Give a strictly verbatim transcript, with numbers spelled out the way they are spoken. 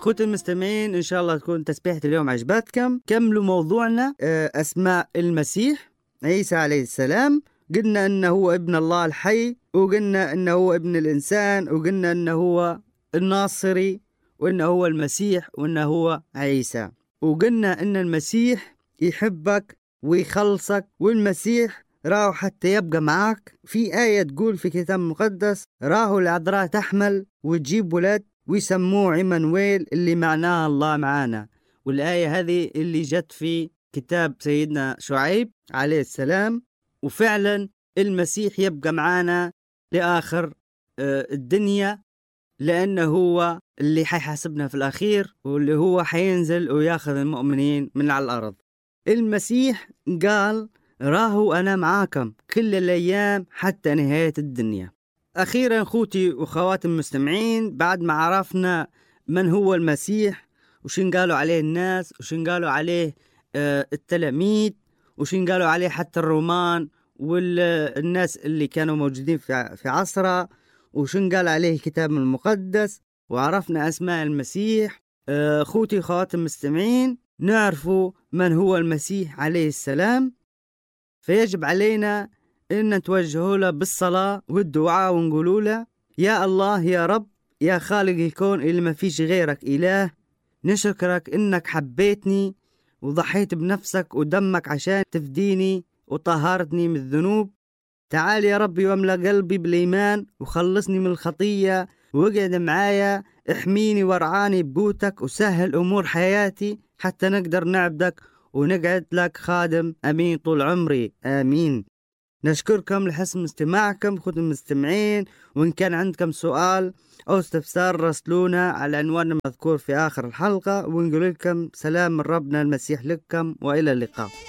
خوتي المستمعين، إن شاء الله تكون تسبيحة اليوم عجبتكم. كملوا موضوعنا أسماء المسيح عيسى عليه السلام. قلنا أنه هو ابن الله الحي، وقلنا أنه هو ابن الإنسان، وقلنا أنه هو الناصري، وأنه هو المسيح، وأنه هو عيسى. وقلنا أن المسيح يحبك ويخلصك، والمسيح راهو حتى يبقى معك. في آية تقول في كتاب المقدس: راهو العذراء تحمل وتجيب ولد ويسموه عمانويل، اللي معناها الله معانا. والآية هذه اللي جت في كتاب سيدنا شعيب عليه السلام. وفعلا المسيح يبقى معانا لآخر الدنيا، لأنه هو اللي حيحاسبنا في الأخير، واللي هو حينزل وياخذ المؤمنين من على الأرض. المسيح قال: راهو أنا معاكم كل الأيام حتى نهاية الدنيا. أخيرا خوتي وخواتي المستمعين، بعد ما عرفنا من هو المسيح، وشين قالوا عليه الناس، وشين قالوا عليه آه التلاميذ، وشين قالوا عليه حتى الرومان والناس اللي كانوا موجودين في في عصره، وشين قال عليه الكتاب المقدس، وعرفنا أسماء المسيح. آه خوتي وخواتي المستمعين، نعرفوا من هو المسيح عليه السلام، فيجب علينا إن نتوجه له بالصلاة والدعاء، ونقول له: يا الله يا رب يا خالق الكون اللي ما فيش غيرك إله، نشكرك إنك حبيتني وضحيت بنفسك ودمك عشان تفديني وطهرتني من الذنوب. تعال يا ربي واملأ قلبي بالإيمان وخلصني من الخطية، واقعد معايا، احميني وارعاني بقوتك، وسهل أمور حياتي حتى نقدر نعبدك ونقعد لك خادم أمين طول عمري. آمين. نشكركم لحسن استماعكم خذوا المستمعين، وإن كان عندكم سؤال أو استفسار راسلونا على عنوان المذكور في آخر الحلقة، ونقول لكم سلام من ربنا المسيح لكم، وإلى اللقاء.